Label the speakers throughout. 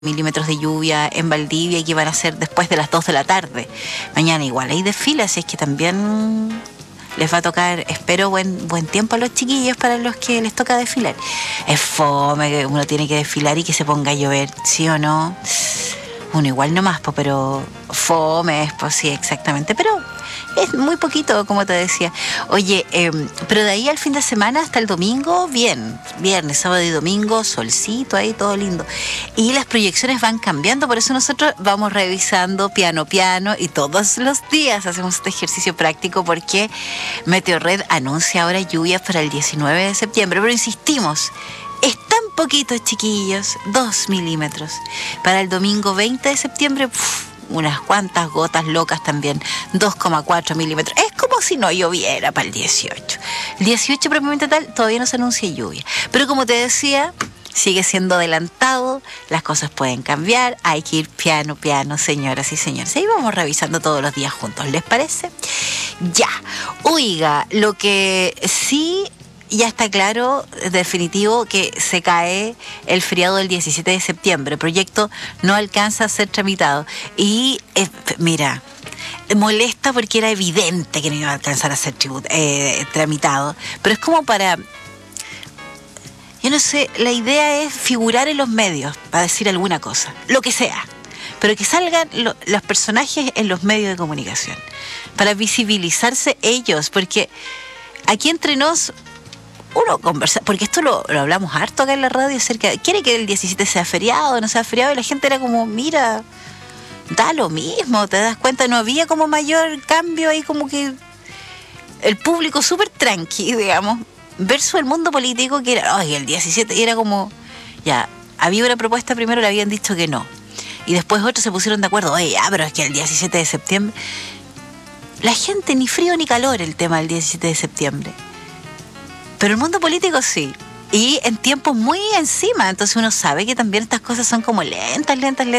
Speaker 1: milímetros de lluvia en Valdivia y que van a ser después de las 2 de la tarde. Mañana igual hay desfile, así es que también les va a tocar, espero, buen tiempo a los chiquillos para los que les toca desfilar. Es fome que uno tiene que desfilar y que se ponga a llover, ¿sí o no? Uno igual nomás, pero fome es, pues sí, exactamente, pero es muy poquito, como te decía. Oye, pero de ahí al fin de semana hasta el domingo, bien, viernes, sábado y domingo, solcito ahí, todo lindo. Y las proyecciones van cambiando, por eso nosotros vamos revisando piano y todos los días hacemos este ejercicio práctico porque Meteorred anuncia ahora lluvias para el 19 de septiembre, pero insistimos, es tan poquito, chiquillos, 2 milímetros. Para el domingo 20 de septiembre, unas cuantas gotas locas también, 2,4 milímetros. Es como si no lloviera para el 18. El 18 propiamente tal, todavía no se anuncia lluvia. Pero como te decía, sigue siendo adelantado, las cosas pueden cambiar, hay que ir piano, señoras y señores. Ahí vamos revisando todos los días juntos, ¿les parece? Ya. Oiga, lo que sí ya está claro, definitivo, que se cae el feriado del 17 de septiembre. El proyecto no alcanza a ser tramitado. Y, mira, molesta porque era evidente que no iba a alcanzar a ser tramitado. Pero es como para... Yo no sé, la idea es figurar en los medios para decir alguna cosa, lo que sea. Pero que salgan los personajes en los medios de comunicación. Para visibilizarse ellos, porque aquí entre nos... uno conversa, porque esto lo hablamos harto acá en la radio acerca de, quiere que el 17 sea feriado, no sea feriado, y la gente era como, mira, da lo mismo, te das cuenta, no había como mayor cambio ahí, como que el público súper tranqui, digamos, versus el mundo político que era, el 17, y era como, ya, había una propuesta, primero le habían dicho que no, y después otros se pusieron de acuerdo, pero es que el 17 de septiembre, la gente ni frío ni calor el tema del 17 de septiembre. Pero el mundo político sí. Y en tiempos muy encima. Entonces uno sabe que también estas cosas son como lentas.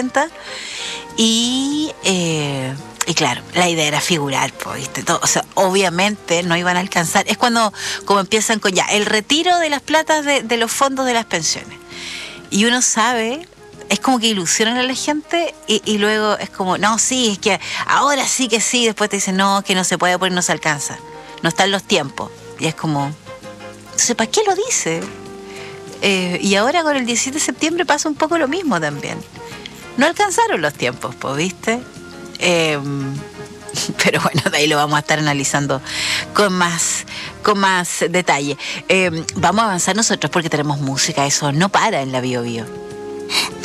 Speaker 1: Y claro, la idea era figurar, ¿viste? Todo, o sea, obviamente no iban a alcanzar. Es cuando como empiezan con ya el retiro de las platas de los fondos de las pensiones. Y uno sabe, es como que ilusionan a la gente y luego es como, no, sí, es que ahora sí que sí. Después te dicen, no, que no se puede porque no se alcanza. No están los tiempos. Y es como... Entonces, ¿para qué lo dice? Y ahora con el 17 de septiembre pasa un poco lo mismo también. No alcanzaron los tiempos, ¿viste? Pero bueno, de ahí lo vamos a estar analizando con más detalle. Vamos a avanzar nosotros porque tenemos música, eso no para en la Bio Bio.